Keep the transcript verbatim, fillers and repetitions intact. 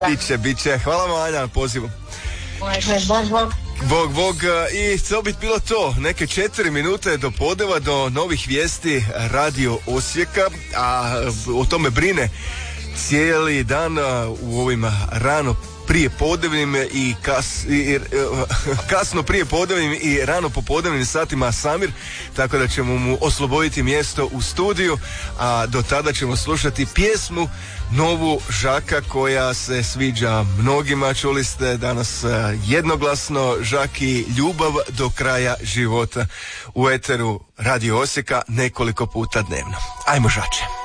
Biće, biće. Hvala vam, Anja, na pozivu. Bog, bog. Bog, bog. I to bi bilo to. Neke četiri minute do podneva, do novih vijesti Radio Osijeka, a o tome brine cijeli dan u ovim rano prije podnevnim i, kas, i, i kasno prije podnevnim i rano popodnevnim satima Samir, tako da ćemo mu osloboditi mjesto u studiju, a do tada ćemo slušati pjesmu novu Žaka koja se sviđa mnogima. Čuli ste danas jednoglasno Žaki, Ljubav do kraja života u eteru Radio Osijeka nekoliko puta dnevno. Ajmo, Žače.